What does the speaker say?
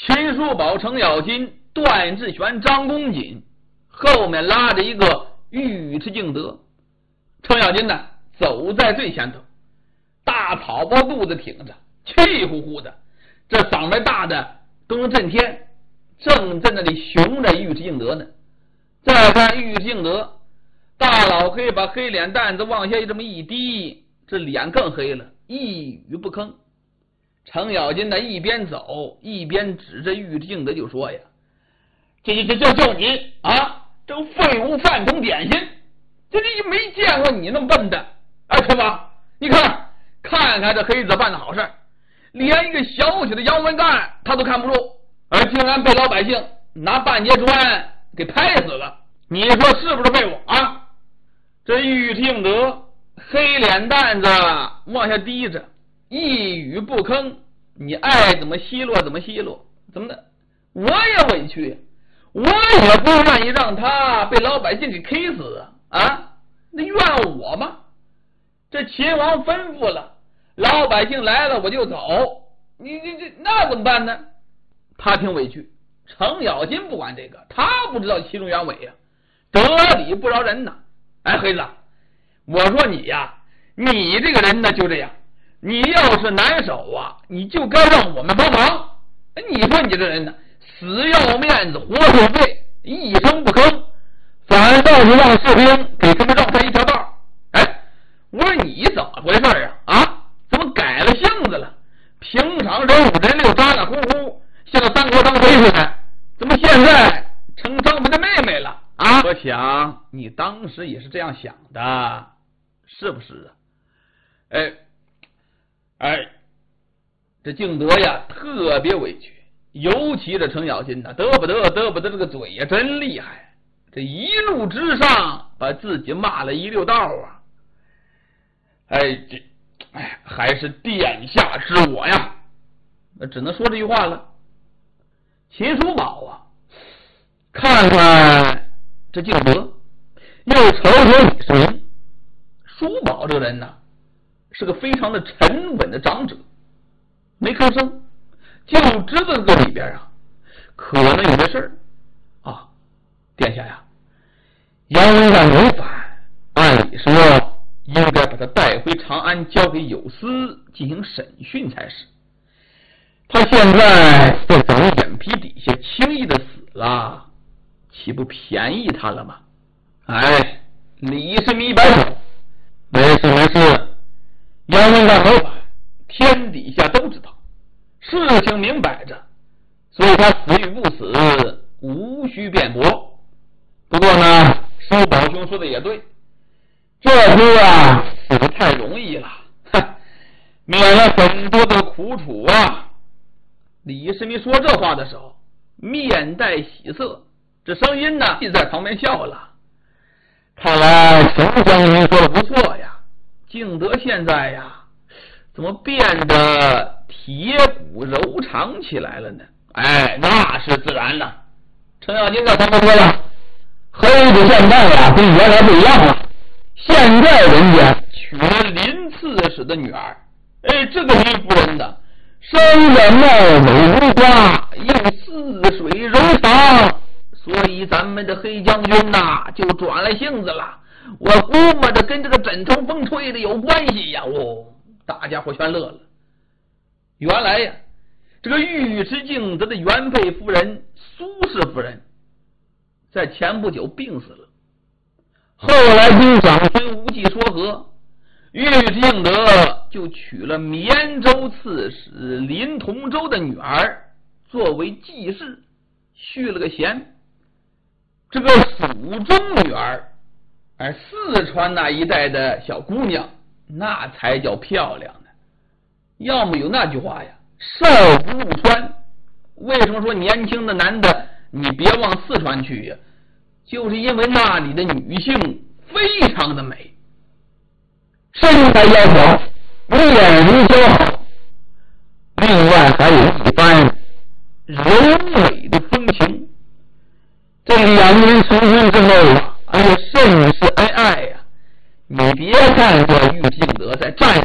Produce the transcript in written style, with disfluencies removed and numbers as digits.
秦叔宝、程咬金、段志玄、张公瑾，后面拉着一个尉迟敬德。程咬金呢，走在最前头，大草包肚子挺着，气呼呼的，这嗓门大的都能震天，正在那里熊着尉迟敬德呢。再看尉迟敬德，大老黑把黑脸蛋子往下这么一低，这脸更黑了，一语不吭。程咬金呢，一边走一边指着尉迟敬德就说呀：“这就你啊，这个废物饭桶点心，这你没见过你那么笨的，是吧？你看看这黑子办的好事，连一个小小的洋文干他都看不住，而竟然被老百姓拿半截砖给拍死了，你说是不是废物啊？”这尉迟敬德黑脸蛋子往下低着，一语不吭，你爱怎么奚落怎么奚落，怎么的？我也委屈，我也不愿意让他被老百姓给 K 死啊！那怨我吗？这秦王吩咐了，老百姓来了我就走，你那怎么办呢？他挺委屈。程咬金不管这个，他不知道其中原委呀，得理不饶人呐。黑子，我说你呀，你这个人呢就这样，你要是难手啊，你就该让我们帮忙。你说你这人呢，死要面子活受罪，一声不吭，反倒是让士兵给他们绕开一条道。我说你怎么回事啊？怎么改了性子了？平常人五人六咋咋呼呼，像个三国当飞似的，怎么现在成张飞的妹妹了啊？我想你当时也是这样想的，是不是啊？这敬德呀特别委屈，尤其这程咬金呐，得不得这个嘴呀真厉害，这一怒之上把自己骂了一溜道啊！还是殿下之我呀，那只能说这句话了。秦叔宝啊，看看这敬德，又瞅瞅李世民。叔宝这个人呢，是个非常的沉稳的长者，没吭声，就知道这里边啊可能有些事儿啊。殿下呀，杨文干谋反，按理说应该把他带回长安，交给有司进行审讯才是。他现在在咱们眼皮底下轻易的死了，岂不便宜他了吗？李世民一摆手，没事，杨文干谋反，天底下都知道，事情明摆着，所以他死与不死无需辩驳。不过呢，叔宝兄说的也对，这回啊死得太容易了，免了很多的苦楚啊。李世民说这话的时候面带喜色，这声音呢在旁边笑了。看来丞相您说的不错呀，敬德现在呀怎么变得铁骨柔肠起来了呢？那是自然了。程咬金在旁边说了，黑子现在呀跟原来不一样了，现在人家娶了林刺史的女儿，这个林夫人呢生得貌美如花，又似水柔肠，所以咱们的黑将军呐就转了性子了。我估摸着跟这个枕头风吹的有关系呀。大家伙全乐了。原来呀，这个尉迟敬德的原配夫人苏氏夫人在前不久病死了，后来经长孙无忌说和，尉迟敬德就娶了绵州刺史林同州的女儿作为继室，续了个弦。这个蜀中女儿，四川那一带的小姑娘那才叫漂亮呢。要么有那句话呀，少不入川。为什么说年轻的男的你别往四川去呀？就是因为那里的女性非常的美，身材窈窕，面如姣好，另外还有一番柔美的风情。这两人成婚之后甚是恩爱呀。你别看这尉迟敬德在战